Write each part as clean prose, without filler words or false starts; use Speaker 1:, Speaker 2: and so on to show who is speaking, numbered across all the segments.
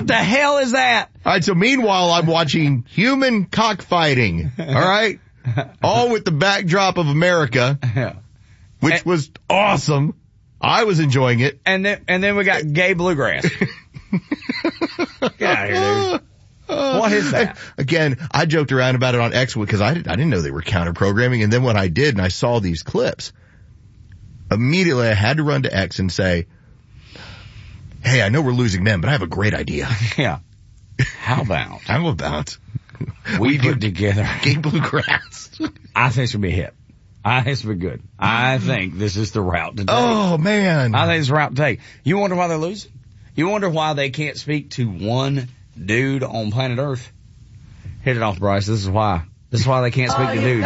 Speaker 1: What the hell is that?
Speaker 2: All right, so meanwhile, I'm watching human cockfighting, all right? All with the backdrop of America, which was awesome. I was enjoying it.
Speaker 1: And then we got gay bluegrass. Get out of here, dude. What is that?
Speaker 2: Again, I joked around about it on X because I didn't know they were counter-programming, and then when I did and I saw these clips, immediately I had to run to X and say, hey, I know we're losing men, but I have a great idea.
Speaker 1: Yeah. How about we put together
Speaker 2: gay bluegrass?
Speaker 1: I think it's going to be a hit. I think it's going to be good. I think this is the route to take.
Speaker 2: Oh, man.
Speaker 1: I think it's the route to take. You wonder why they're losing? You wonder why they can't speak to one dude on planet Earth? Hit it off, Bryce. This is why. This is why they can't speak to dudes.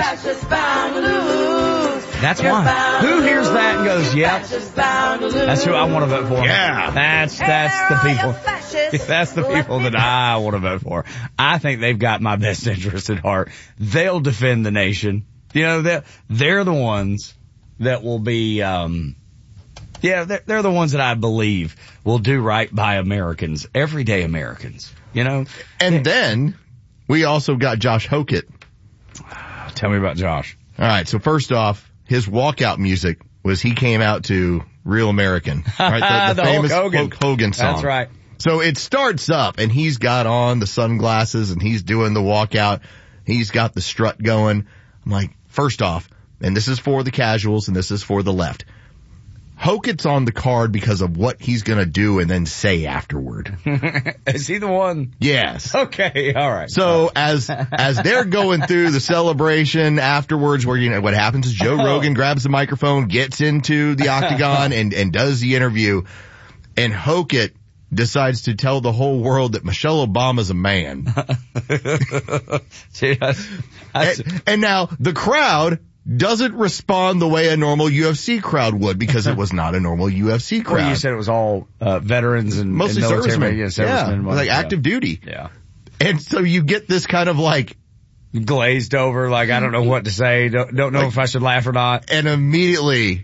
Speaker 1: That's why. Who hears that and goes, yep, that's who I want to vote for.
Speaker 2: Yeah.
Speaker 1: That's the people. That's the people that I want to vote for. I think they've got my best interest at heart. They'll defend the nation. You know, they're the ones that will be, they're the ones that I believe will do right by Americans, everyday Americans, you know?
Speaker 2: And then we also got Josh Hokett.
Speaker 1: Tell me about Josh.
Speaker 2: All right. So first off, his walkout music was he came out to Real American, right? The famous Hulk Hogan song.
Speaker 1: That's right.
Speaker 2: So it starts up and he's got on the sunglasses and he's doing the walkout. He's got the strut going. I'm like, first off, and this is for the casuals and this is for the left. Hokett's on the card because of what he's going to do and then say afterward.
Speaker 1: Is he the one?
Speaker 2: Yes.
Speaker 1: Okay, all right.
Speaker 2: So as they're going through the celebration afterwards where, you know, what happens is Joe Rogan grabs the microphone, gets into the octagon and does the interview, and Hokett decides to tell the whole world that Michelle Obama's a man.
Speaker 1: See,
Speaker 2: and now the crowd doesn't respond the way a normal UFC crowd would because it was not a normal UFC crowd.
Speaker 1: Well, you said it was all veterans and
Speaker 2: mostly
Speaker 1: and
Speaker 2: servicemen.
Speaker 1: Servicemen,
Speaker 2: like active duty.
Speaker 1: Yeah.
Speaker 2: And so you get this kind of like
Speaker 1: glazed over, like I don't know what to say, don't know if I should laugh or not.
Speaker 2: And immediately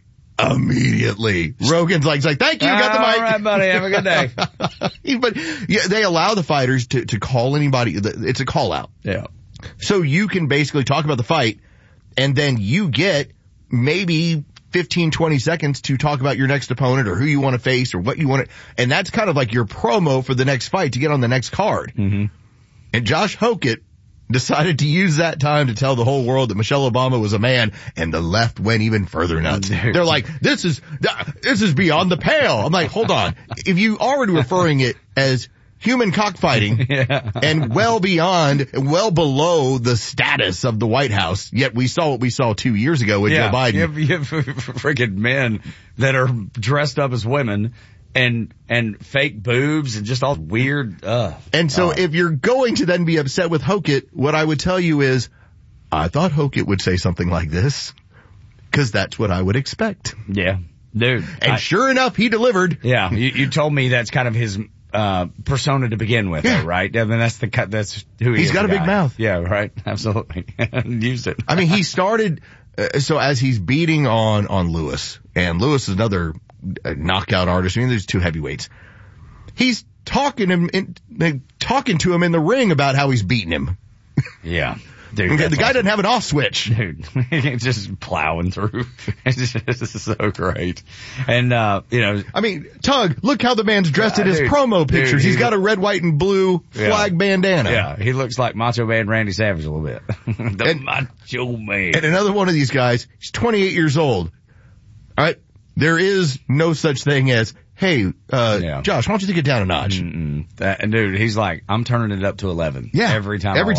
Speaker 2: Rogan's like, thank you, got the mic.
Speaker 1: All right, buddy, have a good day.
Speaker 2: But yeah, they allow the fighters to call anybody. It's a call out.
Speaker 1: Yeah.
Speaker 2: So you can basically talk about the fight and then you get maybe 15, 20 seconds to talk about your next opponent or who you want to face or what you want to, and that's kind of like your promo for the next fight to get on the next card.
Speaker 1: Mm-hmm.
Speaker 2: And Josh Hokett decided to use that time to tell the whole world that Michelle Obama was a man, and the left went even further nuts. They're like, this is beyond the pale. I'm like, hold on. If you already referring it as human cockfighting and well beyond, well below the status of the White House, yet we saw what we saw 2 years ago with Joe Biden.
Speaker 1: You have freaking men that are dressed up as women and fake boobs and just all weird,
Speaker 2: And so if you're going to then be upset with Hokett, what I would tell you is, I thought Hokett would say something like this, cause that's what I would expect.
Speaker 1: Yeah. Dude.
Speaker 2: And sure enough, he delivered.
Speaker 1: Yeah. You told me that's kind of his, persona to begin with, though, right? I mean, that's who he is.
Speaker 2: He's got a big mouth.
Speaker 1: Yeah, right. Absolutely. Used it.
Speaker 2: I mean, he started, so as he's beating on Lewis, and Lewis is another knockout artist. I mean, there's two heavyweights. He's talking to him in the ring about how he's beating him.
Speaker 1: Yeah. Dude,
Speaker 2: the guy doesn't have an off switch.
Speaker 1: Dude, just plowing through. It's just so great. And,
Speaker 2: I mean, Tug, look how the man's dressed in his promo pictures. He's got a red, white, and blue flag bandana.
Speaker 1: Yeah, he looks like Macho Man Randy Savage a little bit. Macho Man.
Speaker 2: And another one of these guys, he's 28 years old. All right? There is no such thing as, hey, Josh, why don't you take it down a notch?
Speaker 1: And dude, he's like, I'm turning it up to 11.
Speaker 2: Yeah.
Speaker 1: Every time I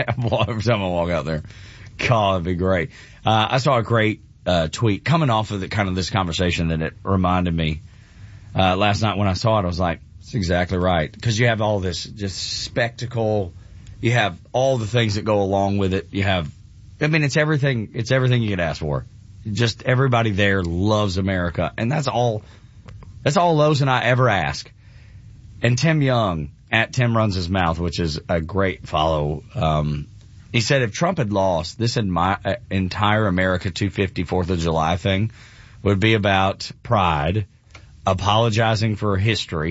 Speaker 1: walk out there. God, it'd be great. I saw a great, tweet coming off of this conversation that it reminded me, last night when I saw it. I was like, that's exactly right. Cause you have all this just spectacle. You have all the things that go along with it. It's everything you could ask for. Just everybody there loves America. And that's all Lowe's and I ever ask. And Tim Young at Tim Runs His Mouth, which is a great follow. He said if Trump had lost, this entire America 250 4th of July thing would be about pride, apologizing for history,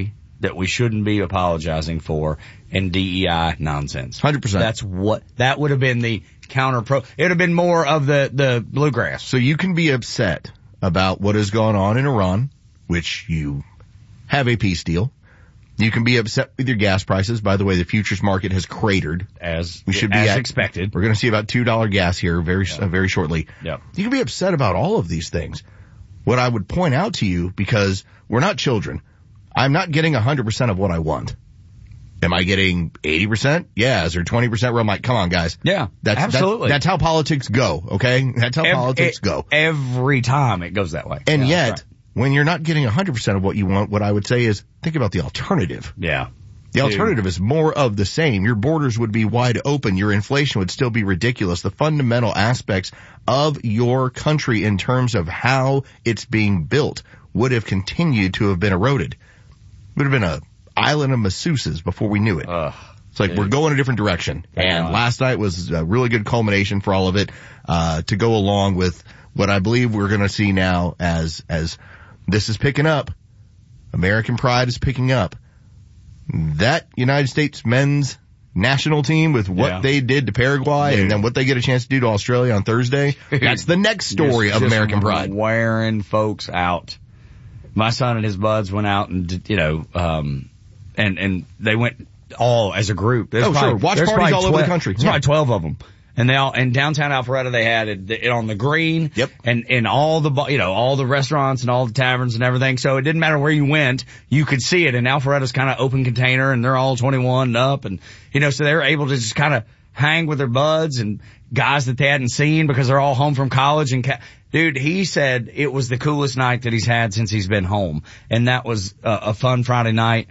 Speaker 1: that we shouldn't be apologizing for and DEI nonsense.
Speaker 2: 100%.
Speaker 1: That would have been the it would have been more of the bluegrass.
Speaker 2: So you can be upset about what has gone on in Iran, which you have a peace deal. You can be upset with your gas prices. By the way, the futures market has cratered.
Speaker 1: As expected.
Speaker 2: We're going to see about $2 gas here very shortly.
Speaker 1: Yep.
Speaker 2: You can be upset about all of these things. What I would point out to you, because we're not children, I'm not getting 100% of what I want. Am I getting 80%? Yeah. Is there 20% where I'm like, come on, guys?
Speaker 1: Yeah, absolutely.
Speaker 2: That's how politics go, okay? That's how politics go.
Speaker 1: Every time it goes that way.
Speaker 2: And yet, when you're not getting 100% of what you want, what I would say is think about the alternative.
Speaker 1: Yeah.
Speaker 2: The alternative is more of the same. Your borders would be wide open. Your inflation would still be ridiculous. The fundamental aspects of your country in terms of how it's being built would have continued to have been eroded. Would have been a island of masseuses before we knew it. It's like we're going a different direction. And last night was a really good culmination for all of it, to go along with what I believe we're going to see now as this is picking up. American pride is picking up. That United States men's national team with what they did to Paraguay and then what they get a chance to do to Australia on Thursday. That's the next story of American pride.
Speaker 1: Wearing folks out. My son and his buds went out and, and they went all as a group.
Speaker 2: Sure. Watch parties all over the country.
Speaker 1: There's probably 12 of them. And they all, in downtown Alpharetta, they had it on the green.
Speaker 2: Yep.
Speaker 1: And all the, all the restaurants and all the taverns and everything. So it didn't matter where you went, you could see it. And Alpharetta's kind of open container and they're all 21 and up. And, so they were able to just kind of hang with their buds and guys that they hadn't seen because they're all home from college. And dude, he said it was the coolest night that he's had since he's been home. And that was a fun Friday night,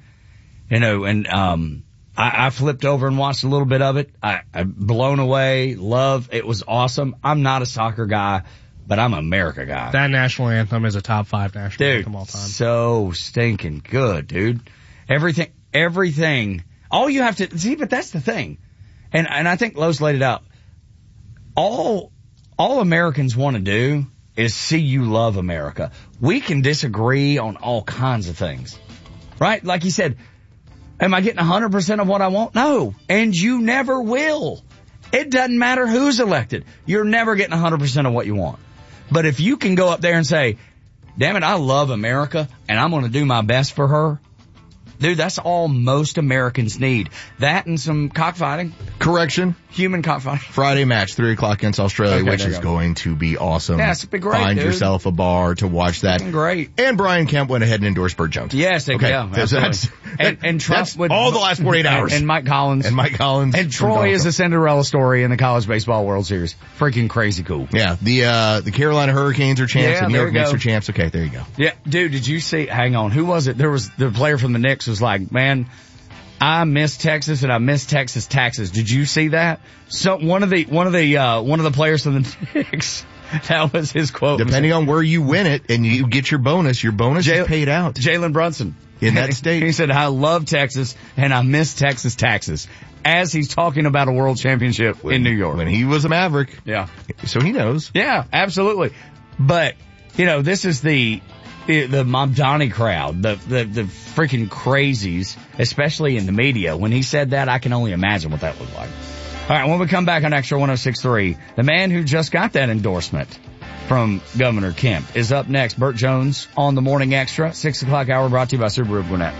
Speaker 1: I flipped over and watched a little bit of it. I'm blown away. Love. It was awesome. I'm not a soccer guy, but I'm an America guy.
Speaker 3: That national anthem is a top 5 national anthem all time.
Speaker 1: So stinking good, dude. Everything. All you have to see, but that's the thing. And I think Lowe's laid it out. All Americans want to do is see you love America. We can disagree on all kinds of things, right? Like you said, am I getting 100% of what I want? No. And you never will. It doesn't matter who's elected. You're never getting 100% of what you want. But if you can go up there and say, damn it, I love America and I'm going to do my best for her. Dude, that's all most Americans need. That and some cockfighting.
Speaker 2: Correction.
Speaker 1: Human cockfighting.
Speaker 2: Friday match, 3 o'clock against Australia, which is going to be awesome.
Speaker 1: Yeah, it's great,
Speaker 2: Find
Speaker 1: dude.
Speaker 2: yourself a bar to watch that.
Speaker 1: Great.
Speaker 2: And Brian Kemp went ahead and endorsed Burt Jones.
Speaker 1: Yes,
Speaker 2: That's all the last 48 hours.
Speaker 1: And Mike Collins. And Troy is a Cinderella story in the college baseball World Series. Freaking crazy cool.
Speaker 2: Yeah, the Carolina Hurricanes are champs, and New York Knicks are champs. Okay, there you go.
Speaker 1: Yeah, dude, did you see, hang on, who was it? There was the player from the Knicks was like, man, I miss Texas and I miss Texas taxes. Did you see that? So one of the players from the Knicks, that was his quote.
Speaker 2: Depending on where you win it and you get your bonus is paid out.
Speaker 1: Jalen Brunson.
Speaker 2: In that state.
Speaker 1: He said, I love Texas and I miss Texas taxes. As he's talking about a world championship in New York.
Speaker 2: When he was a Maverick.
Speaker 1: Yeah.
Speaker 2: So he knows.
Speaker 1: Yeah, absolutely. But, this is the Mamdani crowd, the freaking crazies, especially in the media. When he said that, I can only imagine what that looked like. All right, when we come back on Extra 106.3, the man who just got that endorsement from Governor Kemp is up next. Burt Jones on the Morning Extra, 6 o'clock hour, brought to you by Subaru of Gwinnett.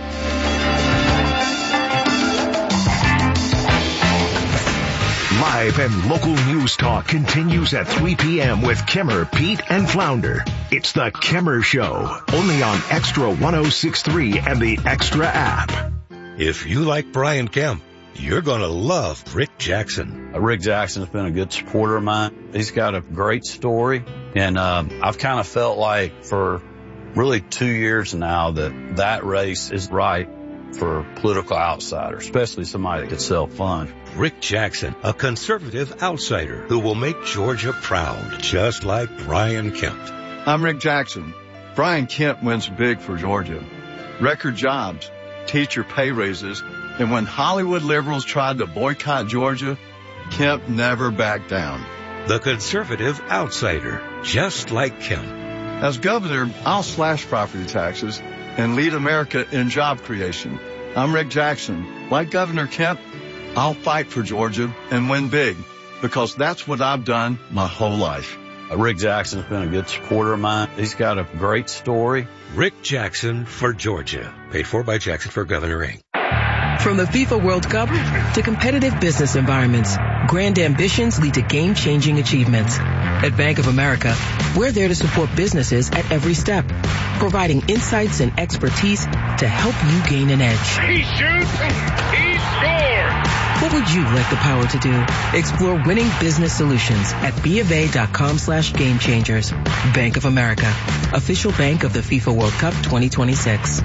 Speaker 4: Live and local news talk continues at 3 p.m. with Kimmer, Pete, and Flounder. It's the Kimmer Show, only on Extra 106.3 and the Extra app.
Speaker 5: If you like Brian Kemp, you're going to love Rick Jackson.
Speaker 6: Rick Jackson's been a good supporter of mine. He's got a great story, and I've kind of felt like for really 2 years now that race is right for political outsiders, especially somebody that could self-fund.
Speaker 5: Rick Jackson, a conservative outsider who will make Georgia proud, just like Brian Kemp.
Speaker 7: I'm Rick Jackson. Brian Kemp wins big for Georgia. Record jobs, teacher pay raises, and when Hollywood liberals tried to boycott Georgia, Kemp never backed down.
Speaker 5: The conservative outsider, just like Kemp.
Speaker 7: As governor, I'll slash property taxes, and lead America in job creation. I'm Rick Jackson. Like Governor Kemp, I'll fight for Georgia and win big, because that's what I've done my whole life.
Speaker 6: Rick Jackson's been a good supporter of mine. He's got a great story.
Speaker 5: Rick Jackson for Georgia. Paid for by Jackson for Governor Inc.
Speaker 8: From the FIFA World Cup to competitive business environments, grand ambitions lead to game-changing achievements. At Bank of America, we're there to support businesses at every step, providing insights and expertise to help you gain an edge.
Speaker 9: He shoots, he scores!
Speaker 8: What would you like the power to do? Explore winning business solutions at BofA.com/game changers. Bank of America, official bank of the FIFA World Cup 2026.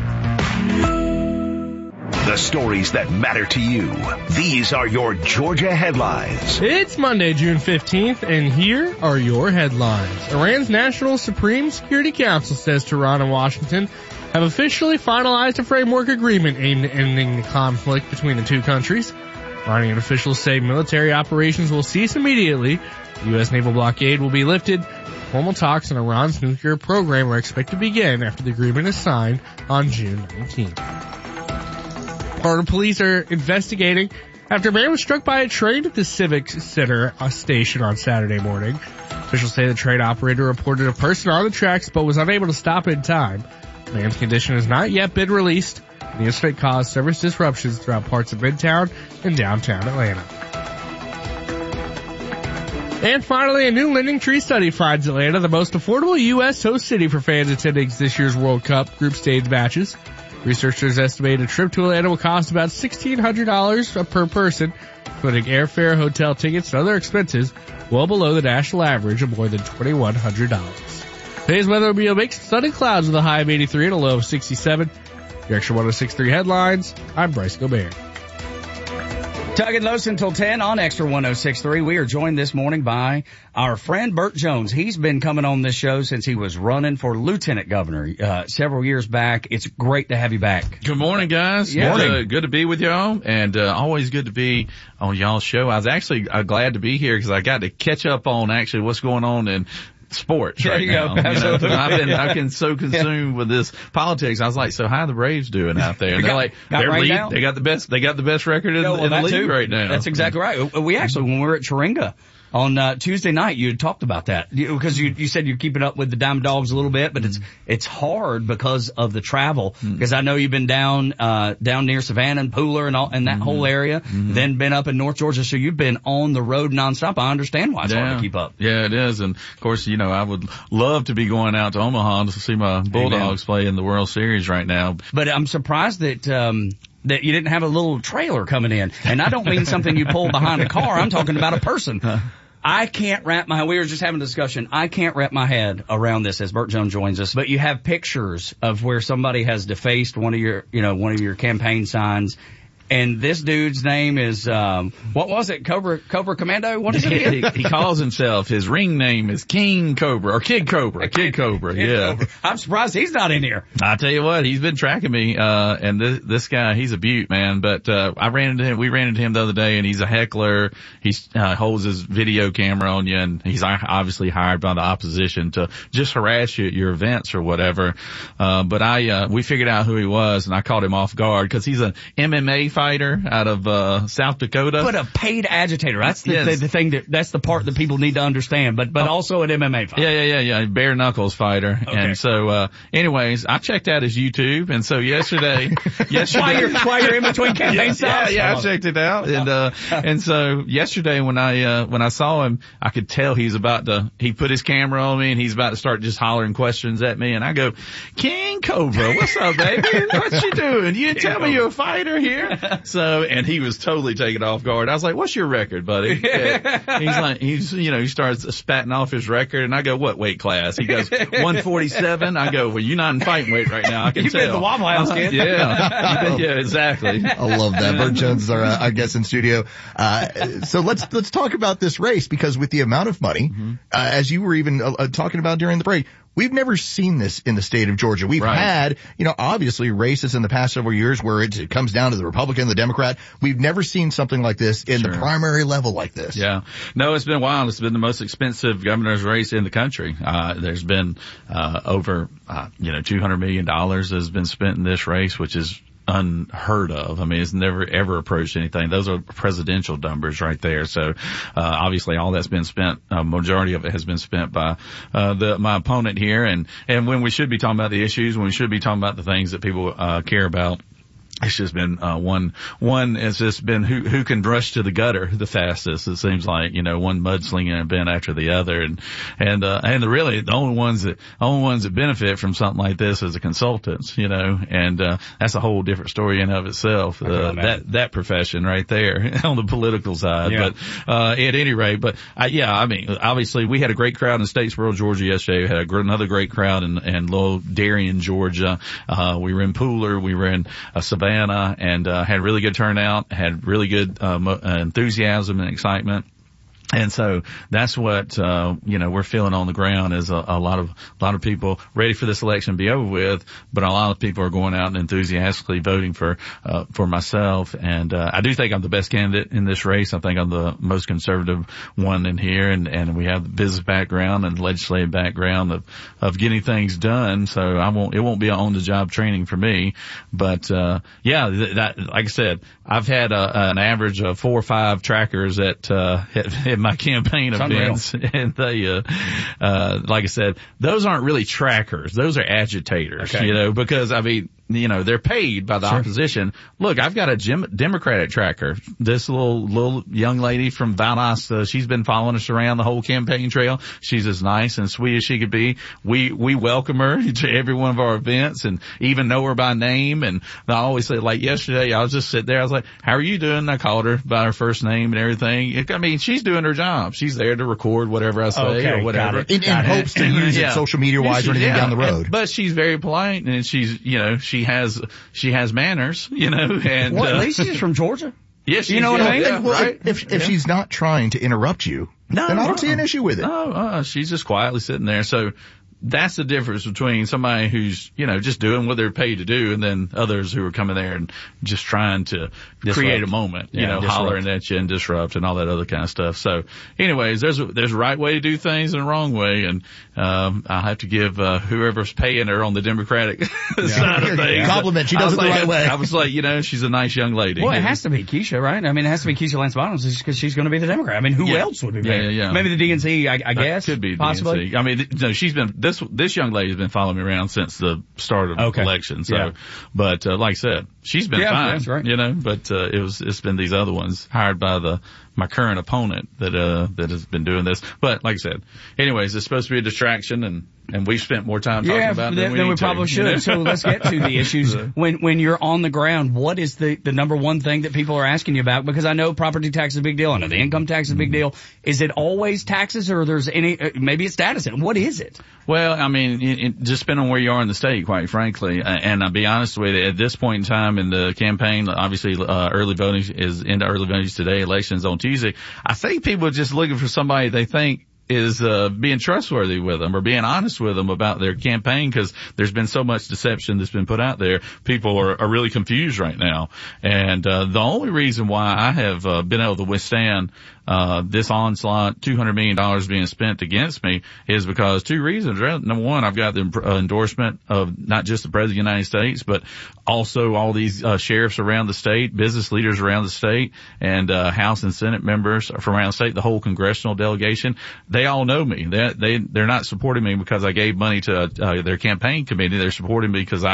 Speaker 4: The stories that matter to you. These are your Georgia headlines.
Speaker 3: It's Monday, June 15th, and here are your headlines. Iran's National Supreme Security Council says Tehran and Washington have officially finalized a framework agreement aimed at ending the conflict between the two countries. Iranian officials say military operations will cease immediately. The U.S. naval blockade will be lifted. Formal talks on Iran's nuclear program are expected to begin after the agreement is signed on June 19th. Florida police are investigating after a man was struck by a train at the Civic Center station on Saturday morning. Officials say the train operator reported a person on the tracks but was unable to stop in time. The man's condition has not yet been released. The incident caused service disruptions throughout parts of Midtown and downtown Atlanta. And finally, a new LendingTree study finds Atlanta the most affordable U.S. host city for fans attending this year's World Cup group stage matches. Researchers estimate a trip to Atlanta will cost about $1,600 per person, including airfare, hotel tickets, and other expenses, well below the national average of more than $2,100. Today's weather will be a mix of sunny clouds with a high of 83 and a low of 67. Your Extra 106.3 headlines. I'm Bryce Gobert.
Speaker 1: Tugging loose until 10 on Extra 106.3. We are joined this morning by our friend Burt Jones. He's been coming on this show since he was running for lieutenant governor several years back. It's great to have you back.
Speaker 10: Good morning, guys.
Speaker 1: Yeah.
Speaker 10: Morning. Good to be with y'all, and always good to be on y'all's show. I was actually glad to be here because I got to catch up on actually what's going on in sports right now.
Speaker 1: Absolutely.
Speaker 10: I've been so consumed with this politics. I was like, so how are the Braves doing out there? And they're like, they got the best record in the league right now.
Speaker 1: That's exactly right. We actually, when we were at Chiringa on Tuesday night, you had talked about that because you said you're keeping up with the Diamond Dogs a little bit, but it's hard because of the travel. Because I know you've been down near Savannah and Pooler and that whole area, then been up in North Georgia, so you've been on the road nonstop. I understand why it's hard to keep up.
Speaker 10: Yeah, it is, and of course, I would love to be going out to Omaha to see my Bulldogs play in the World Series right now.
Speaker 1: But I'm surprised that you didn't have a little trailer coming in. And I don't mean something you pull behind a car. I'm talking about a person. We were just having a discussion. I can't wrap my head around this as Burt Jones joins us. But you have pictures of where somebody has defaced one of your campaign signs. And this dude's name is, what was it? Cobra Commando? What is it?
Speaker 10: He calls himself, his ring name is King Cobra, or Kid Cobra. Kid Cobra, yeah.
Speaker 1: Cobra. I'm surprised he's not in here.
Speaker 10: I tell you what, he's been tracking me, and this guy, he's a beaut, man. But, we ran into him the other day, and he's a heckler. He holds his video camera on you, and he's obviously hired by the opposition to just harass you at your events or whatever. But we figured out who he was, and I caught him off guard, because he's an MMA fighter out of South Dakota.
Speaker 1: But a paid agitator. That's the thing that's the part that people need to understand. But also an MMA fighter.
Speaker 10: Yeah. Bare knuckles fighter.
Speaker 1: Okay.
Speaker 10: And so, anyways, I checked out his YouTube, and so yesterday,
Speaker 1: while you're in between campaign stops.
Speaker 10: Yeah, I checked it out, and so yesterday when I saw him, I could tell he put his camera on me, and he's about to start just hollering questions at me, and I go, King Cobra, what's up, baby? What you doing? You didn't tell me you're a fighter here. So, and he was totally taken off guard. I was like, what's your record, buddy? Yeah. He starts spatting off his record, and I go, what weight class? He goes, 147. I go, well, you're not in fighting weight right now. I can tell.
Speaker 1: You've been the Waffle House, kid.
Speaker 10: Yeah, exactly.
Speaker 2: I love that. Burt Jones is our guest in studio. So let's talk about this race, because with the amount of money, as you were even talking about during the break, We've never seen this in the state of Georgia. We've had, obviously races in the past several years where it comes down to the Republican and the Democrat. We've never seen something like this in the primary level like this.
Speaker 10: Yeah. No, it's been wild. It's been the most expensive governor's race in the country. There's been, over, $200 million has been spent in this race, which is unheard of. I mean, it's never ever approached anything. Those are presidential numbers right there. So, obviously all that's been spent, majority of it has been spent by, my opponent here. And when we should be talking about the issues, when we should be talking about the things that people, care about, it's just been, one has just been who can rush to the gutter the fastest. It seems like, one mudslinging event after the other. And really the only ones that benefit from something like this is the consultants, and, that's a whole different story in of itself. That profession right there on the political side. Yeah. But, at any rate, obviously we had a great crowd in Statesboro, Georgia yesterday. We had another great crowd in Little Darien, Georgia. We were in Pooler. We were in, Savannah, and had really good turnout, had really good enthusiasm and excitement. And so that's what, we're feeling on the ground is a lot of people ready for this election to be over with, but a lot of people are going out and enthusiastically voting for myself. And, I do think I'm the best candidate in this race. I think I'm the most conservative one in here. And we have the business background and legislative background of getting things done. So it won't be on the job training for me. But, that, like I said, I've had an average of 4 or 5 trackers at my campaign events, and they, like I said, those aren't really trackers. Those are agitators, because they're paid by the opposition. Look, I've got a Democratic tracker. This little young lady from Valdosta, she's been following us around the whole campaign trail. She's as nice and sweet as she could be. We welcome her to every one of our events and even know her by name. And I always say, like yesterday, I was just sitting there. I was like, how are you doing? And I called her by her first name and everything. She's doing her job. She's there to record whatever I say or whatever.
Speaker 2: In hopes to use it social media wise or anything down the road.
Speaker 10: But she's very polite and she's, she has manners, and.
Speaker 1: What, at least she's from Georgia?
Speaker 10: Yes,
Speaker 1: you know what I mean?
Speaker 2: Yeah, right? If she's not trying to interrupt you, then I don't see an issue with it.
Speaker 10: No, she's just quietly sitting there. So that's the difference between somebody who's, just doing what they're paid to do and then others who are coming there and just trying to create a moment, hollering at you and disrupt and all that other kind of stuff. So anyways, there's a right way to do things and a wrong way. And, I'll have to give, whoever's paying her on the Democratic side of things.
Speaker 2: Compliment. She does it the right way.
Speaker 10: I was like, she's a nice young lady.
Speaker 1: Well, it has to be Keisha, right? I mean, it has to be Keisha Lance Bottoms because she's going to be the Democrat. I mean, who else would be paying?
Speaker 10: Yeah.
Speaker 1: Maybe the DNC, I guess.
Speaker 10: Could be
Speaker 1: possibly.
Speaker 10: DNC. I mean, she's been, this young lady's been following me around since the start of the election. So, but, like I said, she's been fine,
Speaker 1: that's right.
Speaker 10: but, it's been these other ones hired by my current opponent that has been doing this. But like I said, anyways, it's supposed to be a distraction and we've spent more time talking about it than we
Speaker 1: probably should. So let's get to the issues. When you're on the ground, what is the number one thing that people are asking you about? Because I know property tax is a big deal. I know the income tax is a big deal. Is it always taxes or there's maybe it's data center? What is it?
Speaker 10: Well, I mean, it just depends on where you are in the state, quite frankly. And I'll be honest with you, at this point in time in the campaign, obviously, early voting is into early voting today, elections on Tuesday. I think people are just looking for somebody they think is being trustworthy with them or being honest with them about their campaign because there's been so much deception that's been put out there. People are really confused right now. And the only reason why I have been able to withstand this onslaught, $200 million being spent against me is because 2 reasons. Number one, I've got the endorsement of not just the President of the United States, but also all these sheriffs around the state, business leaders around the state, and House and Senate members from around the state, the whole congressional delegation. They all know me. They're not supporting me because I gave money to their campaign committee. They're supporting me because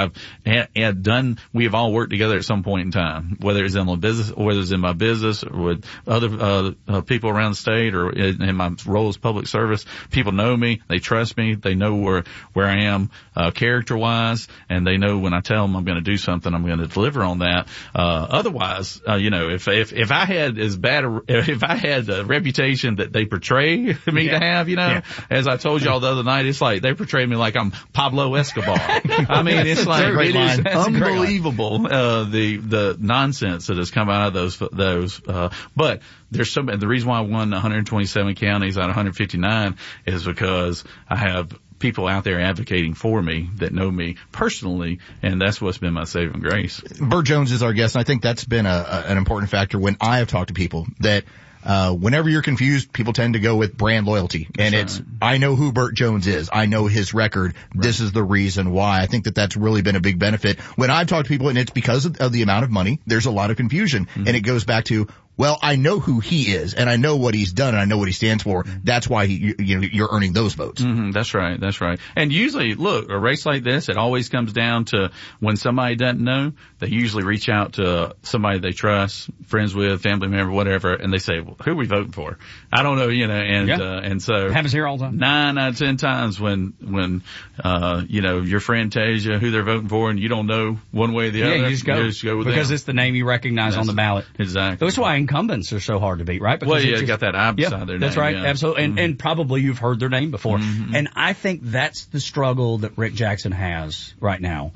Speaker 10: we have all worked together at some point in time, whether it's in my business or whether it's in my business or with other people around the state or in my role as public service. People know me. They trust me. They know where I am character-wise, and they know when I tell them I'm going to do something, I'm going to deliver on that. Otherwise, if I had if I had a reputation that they portray me to have, as I told y'all the other night, it's like they portray me like I'm Pablo Escobar. I mean, it's like it is unbelievable the nonsense that has come out of those. But there's the reason why I won 127 counties out of 159 is because I have people out there advocating for me that know me personally, and that's what's been my saving grace.
Speaker 2: Burt Jones is our guest, and I think that's been an important factor when I have talked to people that whenever you're confused, people tend to go with brand loyalty. And it's, I know who Burt Jones is. I know his record. Right. This is the reason why. I think that that's really been a big benefit. When I've talked to people, and it's because of the amount of money, there's a lot of confusion. Mm-hmm. And it goes back to, well, I know who he is, and I know what he's done, and I know what he stands for. That's why you're earning those votes.
Speaker 10: Mm-hmm, that's right. That's right. And usually, look, a race like this, it always comes down to when somebody doesn't know, they usually reach out to somebody they trust, friends with, family member, whatever, and they say, well, who are we voting for? I don't know, and so.
Speaker 1: It happens here all the time.
Speaker 10: 9 out of 10 times when your friend tells you who they're voting for and you don't know one way or the other.
Speaker 1: You just go with because them. It's the name you recognize on the ballot.
Speaker 10: Exactly.
Speaker 1: That's why incumbents are so hard to beat, right?
Speaker 10: Because you got that I beside their name.
Speaker 1: That's right,
Speaker 10: yeah.
Speaker 1: Absolutely. And probably you've heard their name before. Mm-hmm. And I think that's the struggle that Rick Jackson has right now,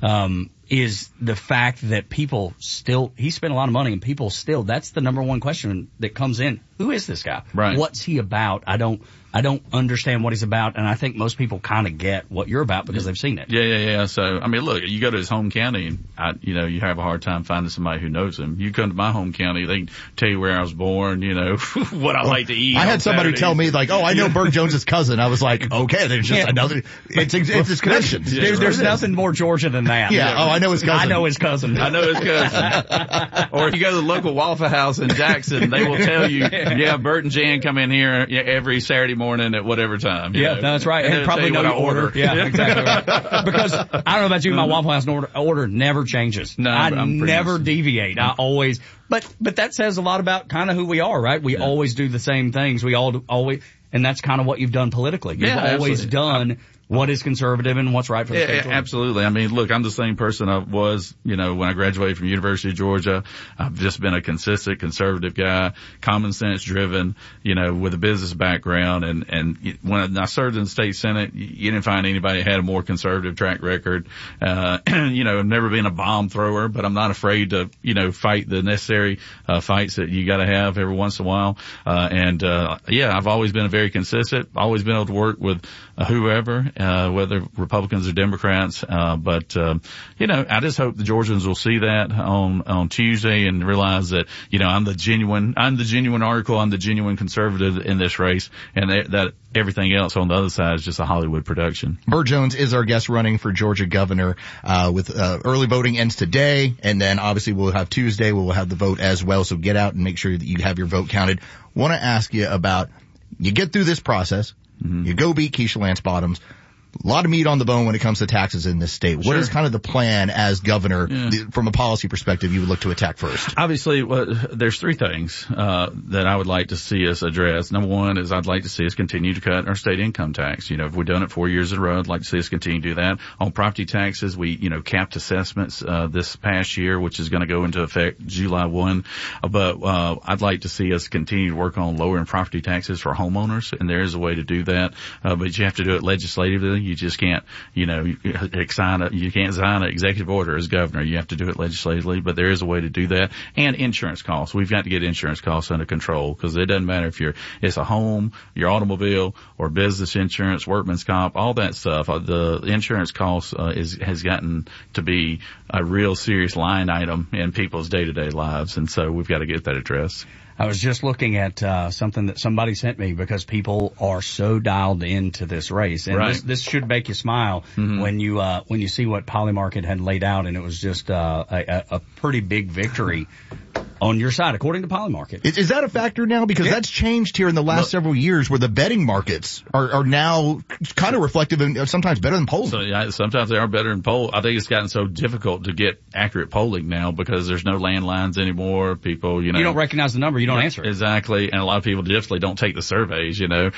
Speaker 1: is the fact that people still, he spent a lot of money and people still, that's the number one question that comes in. Who is this guy?
Speaker 10: Right.
Speaker 1: What's he about? I don't understand what he's about, and I think most people kind of get what you're about because they've seen it.
Speaker 10: Yeah. So, I mean, look, you go to his home county, and you have a hard time finding somebody who knows him. You come to my home county, they can tell you where I was born, what I like to eat.
Speaker 2: I had somebody tell me, like, I know Burt Jones' cousin. I was like, okay, there's just another, it's his connection.
Speaker 1: There's nothing more Georgia than that.
Speaker 2: Yeah, I know his cousin.
Speaker 1: I know his cousin.
Speaker 10: Or if you go to the local Waffle House in Jackson, they will tell you, Burt and Jan come in here every Saturday morning at whatever time.
Speaker 1: That's right. And probably know your order. Yeah, exactly right. Because I don't know about you, my Waffle House order never changes.
Speaker 10: No,
Speaker 1: I never deviate. I always, but that says a lot about kind of who we are, right? We always do the same things. We always, and that's kind of what you've done politically. You've always done what is conservative and what's right for the state.
Speaker 10: Absolutely. I mean, look, I'm the same person I was, when I graduated from University of Georgia. I've just been a consistent conservative guy, common sense driven, with a business background. And when I served in the state Senate, you didn't find anybody that had a more conservative track record. I've never been a bomb thrower, but I'm not afraid to, fight the necessary, fights that you gotta have every once in a while. I've always been very consistent, always been able to work with whoever, whether Republicans or Democrats. But I just hope the Georgians will see that on Tuesday and realize that, I'm the genuine article, I'm the genuine conservative in this race, and that everything else on the other side is just a Hollywood production.
Speaker 2: Burt Jones is our guest running for Georgia governor, with early voting ends today, and then obviously we'll have Tuesday, we'll have the vote as well, so get out and make sure that you have your vote counted. Want to ask you about, you get through this process, you go beat Keisha Lance Bottoms. A lot of meat on the bone when it comes to taxes in this state. What is kind of the plan as governor from a policy perspective you would look to attack first?
Speaker 10: Obviously, there's 3 things that I would like to see us address. Number one is I'd like to see us continue to cut our state income tax. If we've done it 4 years in a row, I'd like to see us continue to do that. On property taxes, we, capped assessments this past year, which is going to go into effect July 1. But I'd like to see us continue to work on lowering property taxes for homeowners, and there is a way to do that. But you have to do it legislatively. You just can't, you can't sign an executive order as governor. You have to do it legislatively, but there is a way to do that. And insurance costs. We've got to get insurance costs under control, because it doesn't matter if it's a home, your automobile, or business insurance, workman's comp, all that stuff. The insurance costs has gotten to be a real serious line item in people's day-to-day lives, and so we've got to get that addressed.
Speaker 1: I was just looking at something that somebody sent me, because people are so dialed into this race, and this should make you smile when you see what Polymarket had laid out, and it was just a pretty big victory on your side, according to Polymarket.
Speaker 2: Is that a factor now? Because that's changed here in the last several years, where the betting markets are now kind of reflective and sometimes better than polls.
Speaker 10: So, sometimes they are better than polls. I think it's gotten so difficult to get accurate polling now because there's no landlines anymore. People,
Speaker 1: you don't recognize the number, you don't answer it.
Speaker 10: Exactly, and a lot of people definitely don't take the surveys,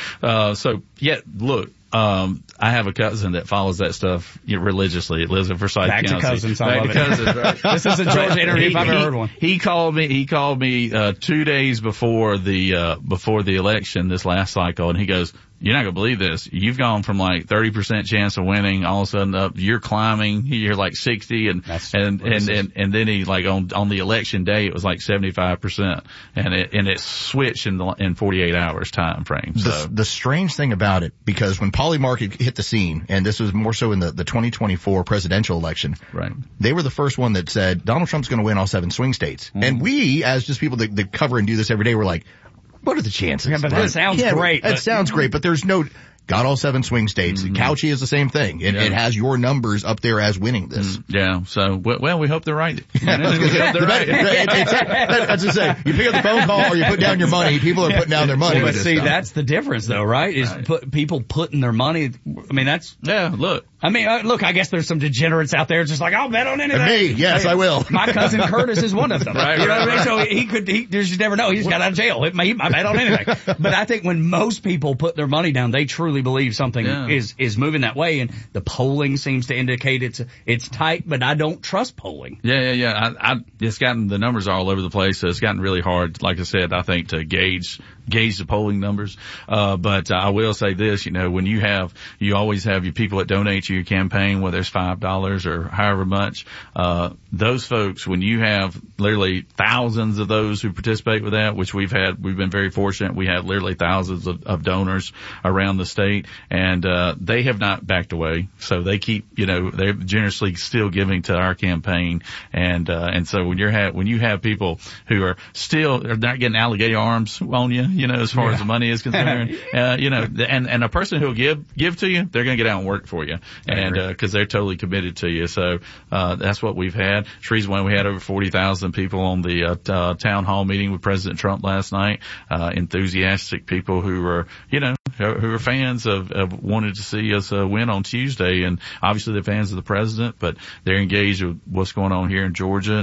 Speaker 10: look. I have a cousin that follows that stuff religiously. It lives in Forsyth County.
Speaker 1: Back to cousins, I love it.
Speaker 10: Cousins, right?
Speaker 1: This is a Georgia interview if I've ever heard one.
Speaker 10: He called me 2 days before the election this last cycle, and he goes, you're not going to believe this. You've gone from like 30% chance of winning all of a sudden up, you're climbing, you're like 60 and then he like on the election day, it was like 75% and it switched in 48 hours time frame. So
Speaker 2: the strange thing about it, because when Polymarket hit the scene, and this was more so in the 2024 presidential election,
Speaker 10: right,
Speaker 2: they were the first one that said Donald Trump's going to win all 7 swing states. Mm-hmm. And we, as just people that cover and do this every day, were like, what are the chances?
Speaker 1: Yeah, but that sounds great.
Speaker 2: It sounds great, but there's no, got all 7 swing states. Mm-hmm. Couchy is the same thing. It has your numbers up there as winning this.
Speaker 10: Yeah. So, well, we hope they're right.
Speaker 2: That's to say, you pick up the phone call or you put down your money. People are putting down their money.
Speaker 1: But see, that's the difference though, right? Is people putting their money. I mean, that's.
Speaker 10: Yeah, look.
Speaker 1: I mean, look, I guess there's some degenerates out there just like, I'll bet on anything.
Speaker 2: And me, yes, I will.
Speaker 1: My cousin Curtis is one of them.
Speaker 10: Right,
Speaker 1: you know what I mean? So you just never know. He just got out of jail. He might bet on anything. But I think when most people put their money down, they truly believe something is moving that way. And the polling seems to indicate it's tight, but I don't trust polling.
Speaker 10: Yeah. It's gotten, the numbers are all over the place. So it's gotten really hard, like I said, I think, to gauge the polling numbers. But I will say this, when you always have your people that donate to your campaign, whether it's $5 or however much, those folks, when you have literally thousands of those who participate with that, which we've been very fortunate. We have literally thousands of donors around the state, and they have not backed away. So they keep, they're generously still giving to our campaign. And so when you have people who are not getting alligator arms on you, as far as the money is concerned, and a person who'll give to you, they're going to get out and work for you. And, cause they're totally committed to you. So, that's what we've had. Trees, when we had over 40,000 people on the, town hall meeting with President Trump last night, enthusiastic people who were, who are fans of wanted to see us, win on Tuesday. And obviously they're fans of the president, but they're engaged with what's going on here in Georgia.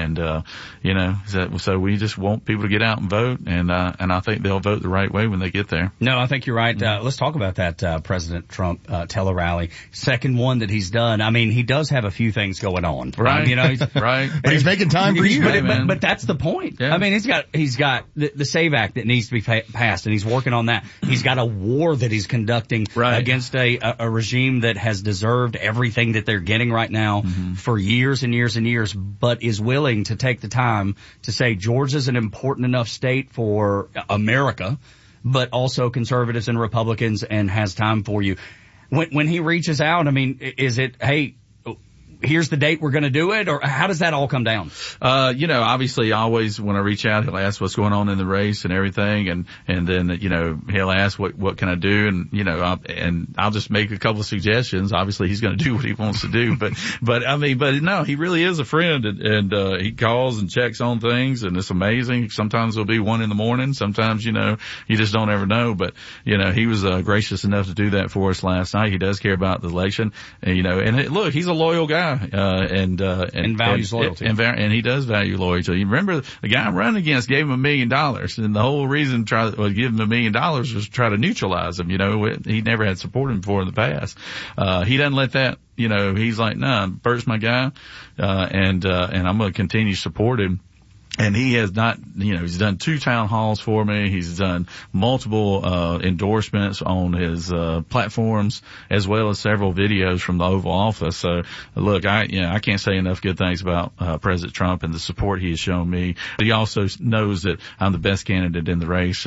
Speaker 10: So we just want people to get out and vote. And I think they'll vote the right way when they get there.
Speaker 1: No, I think you're right. Let's talk about that, President Trump, tele-rally. Second one that he's done. I mean, he does have a few things going on.
Speaker 10: Right.
Speaker 1: He's,
Speaker 10: right.
Speaker 2: But he's making time for you.
Speaker 1: But that's the point. Yeah. I mean, he's got the SAVE Act that needs to be passed, and he's working on that. He's got a war that he's conducting against a regime that has deserved everything that they're getting right now for years and years and years, but is willing to take the time to say Georgia's an important enough state for America, but also conservatives and Republicans, and has time for you. When he reaches out, I mean, is it, hey, here's the date we're going to do it, or how does that all come down?
Speaker 10: Obviously always when I reach out, he'll ask what's going on in the race and everything. And then, he'll ask what can I do? And, I'll just make a couple of suggestions. Obviously he's going to do what he wants to do, but no, he really is a friend, and he calls and checks on things, and it's amazing. Sometimes it'll be 1 a.m. Sometimes, you just don't ever know, but, he was gracious enough to do that for us last night. He does care about the election, and look, he's a loyal guy. And
Speaker 1: values loyalty.
Speaker 10: And he does value loyalty. You remember the guy I'm running against gave him $1 million, and the whole reason to give him $1 million was to try to neutralize him. He never had supported him before in the past. He doesn't let that, he's like, nah, Bert's my guy, and I'm going to continue to support him. And he has not, he's done 2 town halls for me. He's done multiple, endorsements on his, platforms, as well as several videos from the Oval Office. So look, I can't say enough good things about, President Trump and the support he has shown me. But he also knows that I'm the best candidate in the race,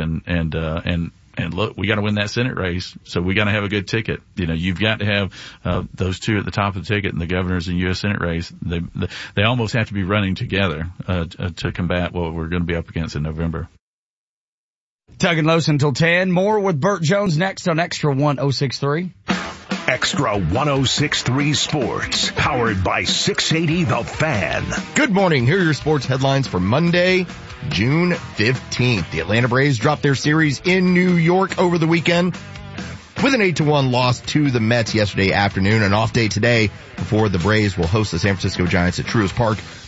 Speaker 10: and look, we got to win that Senate race, so we got to have a good ticket. You've got to have those 2 at the top of the ticket in the governor's and U.S. Senate race. They almost have to be running together to combat what we're going to be up against in November.
Speaker 1: Tugging Los until 10. More with Burt Jones next on Extra 1063.
Speaker 4: Extra 1063 Sports, powered by 680 The Fan.
Speaker 2: Good morning. Here are your sports headlines for Monday, June 15th. The Atlanta Braves dropped their series in New York over the weekend with an 8-1 loss to the Mets yesterday afternoon. An off day today before the Braves will host the San Francisco Giants at Truist Park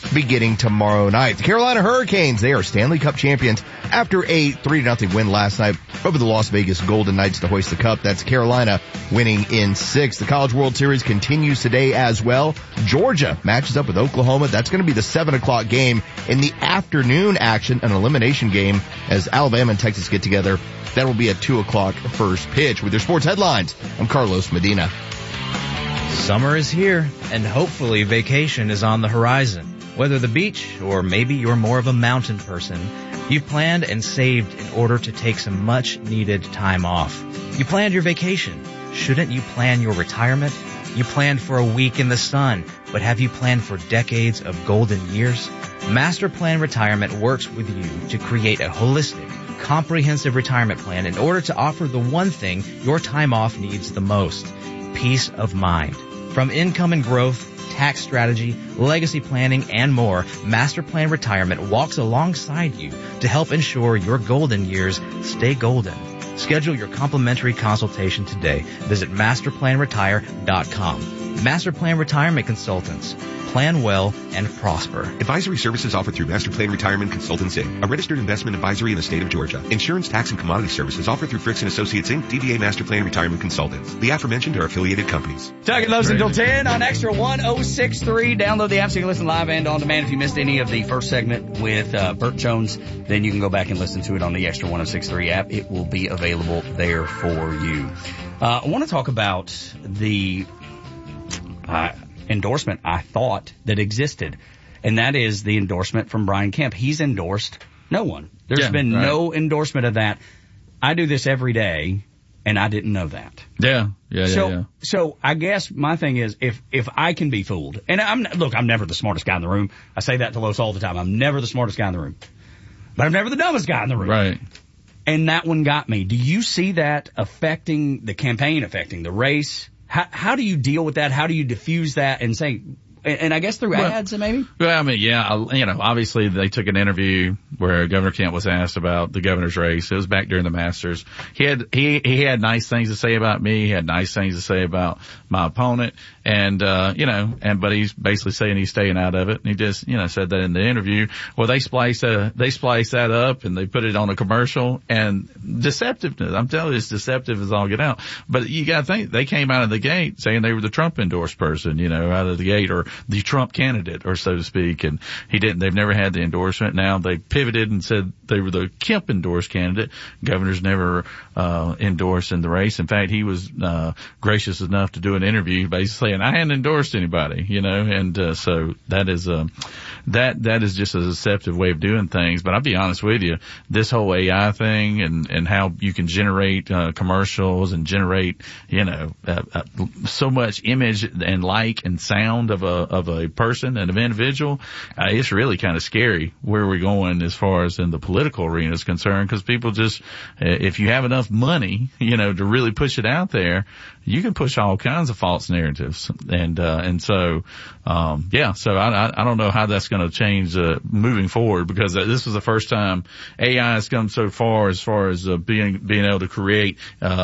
Speaker 2: beginning tomorrow night. The Carolina Hurricanes, they are Stanley Cup champions after a 3-0 win last night over the Las Vegas Golden Knights to hoist the cup. That's Carolina winning in 6. The College World Series continues today as well. Georgia matches up with Oklahoma. That's going to be the 7 o'clock game. In the afternoon action, an elimination game as Alabama and Texas get together. That will be at 2 o'clock first pitch. With your sports headlines, I'm Carlos Medina.
Speaker 11: Summer is here, and hopefully vacation is on the horizon. Whether the beach or maybe you're more of a mountain person, you've planned and saved in order to take some much-needed time off. You planned your vacation. Shouldn't you plan your retirement? You planned for a week in the sun, but have you planned for decades of golden years? Master Plan Retirement works with you to create a holistic, comprehensive retirement plan in order to offer the one thing your time off needs the most: peace of mind. From income and growth, tax strategy, legacy planning, and more, Master Plan Retirement walks alongside you to help ensure your golden years stay golden. Schedule your complimentary consultation today. Visit masterplanretire.com. Master Plan Retirement Consultants. Plan well and prosper.
Speaker 12: Advisory services offered through Master Plan Retirement Consultants, Inc., a registered investment advisory in the state of Georgia. Insurance, tax, and commodity services offered through Fricks & Associates, Inc., DBA Master Plan Retirement Consultants. The aforementioned are affiliated companies.
Speaker 1: Talking Loves until 10 on Extra 106.3. Download the app so you can listen live and on demand. If you missed any of the first segment with Burt Jones, then you can go back and listen to it on the Extra 106.3 app. It will be available there for you. I want to talk about the endorsement I thought that existed, and that is the endorsement from Brian Kemp. He's endorsed no one. There's been no endorsement of that. I do this every day, and I didn't know that. So I guess my thing is, if I can be fooled, and I'm never the smartest guy in the room. I say that to Los all the time. I'm never the smartest guy in the room, but I'm never the dumbest guy in the room.
Speaker 10: Right.
Speaker 1: And that one got me. Do you see that affecting the campaign, affecting the race? How do you deal with that? How do you diffuse that and say, and I guess through ads maybe?
Speaker 10: Well, I mean, obviously they took an interview where Governor Kemp was asked about the governor's race. It was back during the Masters. He had nice things to say about me. He had nice things to say about my opponent. But he's basically saying he's staying out of it. And he just, said that in the interview. Well, they splice that up and they put it on a commercial, and deceptiveness. I'm telling you, it's deceptive as all get out. But you gotta think, they came out of the gate saying they were the Trump endorsed person, out of the gate, or the Trump candidate, or so to speak. And they've never had the endorsement. Now they pivoted and said they were the Kemp endorsed candidate. Governor's never, endorsed in the race. In fact, he was, gracious enough to do an interview basically saying I hadn't endorsed anybody, so that is just a deceptive way of doing things. But I'll be honest with you, this whole AI thing and how you can generate commercials and generate so much image and and sound of a person and an individual, it's really kind of scary where we're going as far as in the political arena is concerned, because people just, if you have enough money, to really push it out there, you can push all kinds of false narratives. So I don't know how that's going to change, moving forward, because this was the first time AI has come so far as being able to create,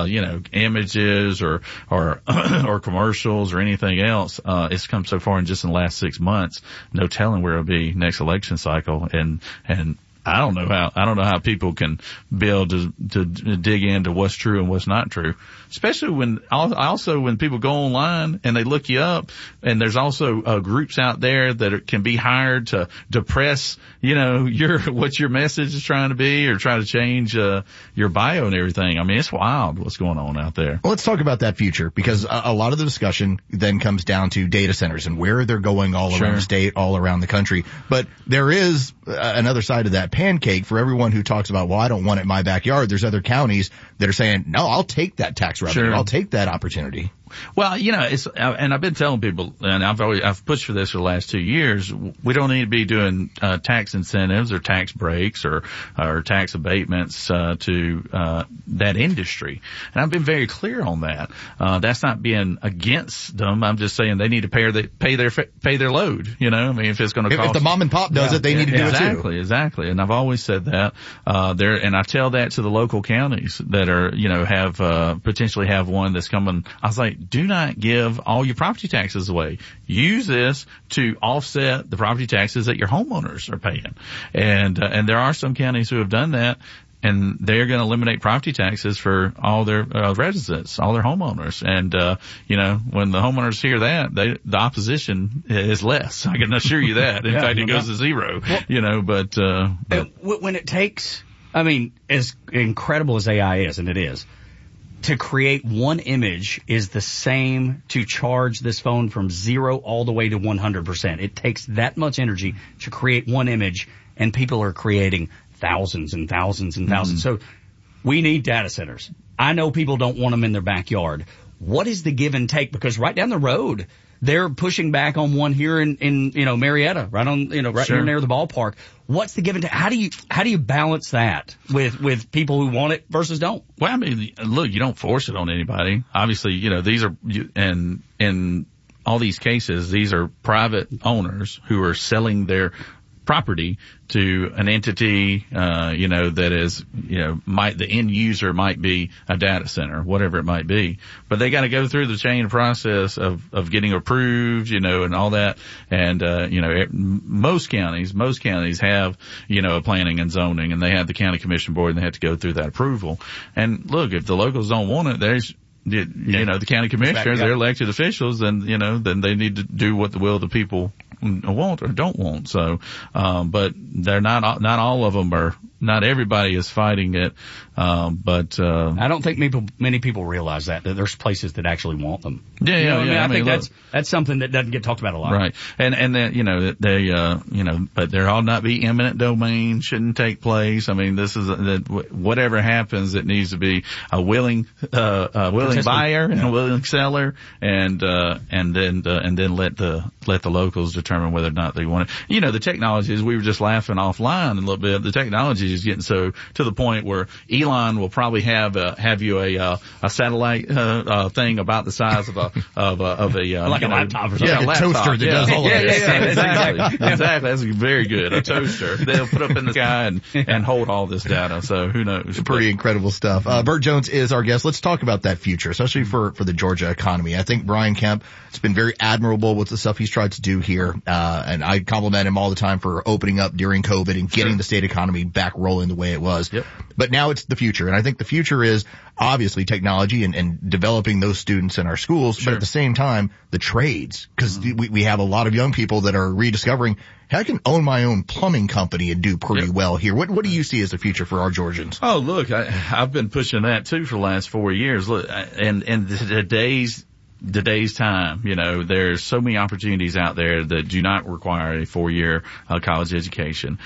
Speaker 10: images or commercials or anything else. It's come so far in just in the last 6 months. No telling where it'll be next election cycle. And I don't know how people can be able to dig into what's true and what's not true. Especially when people go online and they look you up, and there's also groups out there that can be hired to depress, what your message is trying to be, or try to change your bio and everything. I mean, it's wild what's going on out there.
Speaker 2: Well, let's talk about that future, because a lot of the discussion then comes down to data centers and where they're going all around the state, all around the country. But there is another side of that pancake for everyone who talks about, well, I don't want it in my backyard. There's other counties that are saying, no, I'll take that tax revenue. I'll take that opportunity.
Speaker 10: Well, and I've been telling people, and I've pushed for this for the last 2 years, we don't need to be doing, tax incentives or tax breaks or tax abatements, to, that industry. And I've been very clear on that. That's not being against them. I'm just saying they need to pay their load, I mean, if it's going to cost.
Speaker 2: If the mom and pop does it, they need to do it too.
Speaker 10: Exactly. And I've always said that, and I tell that to the local counties that are, potentially have one that's coming. I was like, like, do not give all your property taxes away. Use this to offset the property taxes that your homeowners are paying. And there are some counties who have done that. And they're going to eliminate property taxes for all their residents, all their homeowners. And when the homeowners hear that, the opposition is less. I can assure you that. In fact, it goes to zero. Well,
Speaker 1: when it takes, as incredible as AI is, and it is, to create one image is the same to charge this phone from 0 all the way to 100%. It takes that much energy to create one image, and people are creating thousands and thousands and thousands. So we need data centers. I know people don't want them in their backyard. What is the give and take? Because right down the road, they're pushing back on one here in Marietta, right on, right here near the ballpark. What's the give and take? How do you balance that with people who want it versus don't?
Speaker 10: Well, look, you don't force it on anybody. Obviously, these are, and in all these cases, these are private owners who are selling their property to an entity, that is, the end user might be a data center, whatever it might be. But they got to go through the chain process of getting approved, and all that. And, most counties have, a planning and zoning, and they have the county commission board, and they have to go through that approval. And look, if the locals don't want it, there's, the county commissioners, they're elected officials, and, then they need to do what the will of the people want or don't want. So, but they're not all of them are, not everybody is fighting it. But
Speaker 1: I don't think many people realize that there's places that actually want them.
Speaker 10: Yeah.
Speaker 1: I think that's something that doesn't get talked about a lot.
Speaker 10: Right. And then, but there ought not be eminent domain, shouldn't take place. This is, whatever happens, it needs to be a willing buyer and a willing seller, and then let the locals determine whether or not they want it. The technology is, we were just laughing offline a little bit. The technology is getting so to the point where Elon will probably have you a satellite thing about the size of a
Speaker 1: like a laptop or something.
Speaker 2: Yeah, a toaster that does all of this.
Speaker 10: Exactly. That's very good. A toaster. They'll put up in the sky and hold all this data. So who knows?
Speaker 2: It's pretty incredible stuff. Burt Jones is our guest. Let's talk about that future, especially for the Georgia economy. I think Brian Kemp has been very admirable with the stuff he's tried to do here. And I compliment him all the time for opening up during COVID and getting the state economy back rolling the way it was.
Speaker 10: Yep.
Speaker 2: But now it's the future. And I think the future is obviously technology and developing those students in our schools, but at the same time, the trades. Cause we have a lot of young people that are rediscovering, hey, I can own my own plumbing company and do pretty well here. What do you see as the future for our Georgians?
Speaker 10: Oh, look, I've been pushing that too for the last 4 years. Look, and today's time, there's so many opportunities out there that do not require a 4-year college education.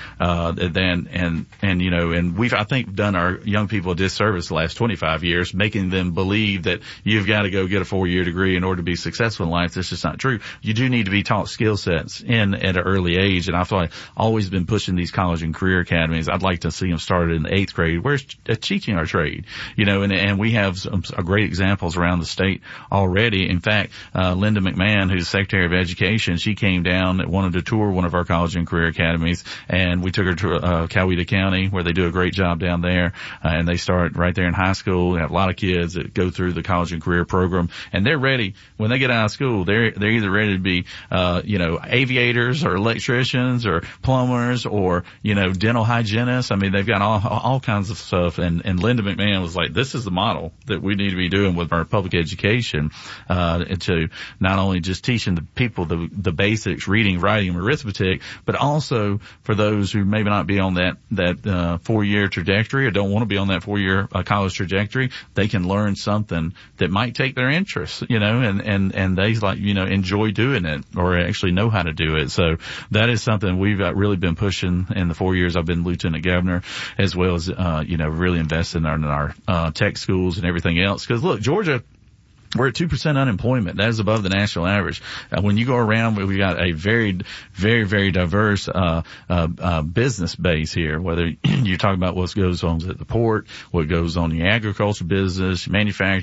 Speaker 10: And we've, I think, done our young people a disservice the last 25 years, making them believe that you've got to go get a 4-year degree in order to be successful in life. That's just not true. You do need to be taught skill sets at an early age. And I've always been pushing these college and career academies. I'd like to see them started in the 8th grade. Where's teaching our trade? And we have some great examples around the state already. In fact, Linda McMahon, who's Secretary of Education, she came down and wanted to tour one of our college and career academies, and we took her to Coweta County, where they do a great job down there, and they start right there in high school. They have a lot of kids that go through the college and career program, and they're ready when they get out of school. They're either ready to be aviators or electricians or plumbers or dental hygienists. They've got all kinds of stuff, and Linda McMahon was like, this is the model that we need to be doing with our public education, to not only just teaching the people the basics, reading, writing, and arithmetic, but also for those who maybe not be on that 4-year trajectory or don't want to be on that 4-year college trajectory, they can learn something that might take their interest, and they enjoy doing it or actually know how to do it. So that is something we've really been pushing in the 4 years I've been lieutenant governor, as well as really investing in our tech schools and everything else. Because look, Georgia, we're at 2% unemployment. That is above the national average. When you go around, we've got a very, very, very diverse business base here. Whether you're talking about what goes on at the port, what goes on in the agriculture business, manufacturing,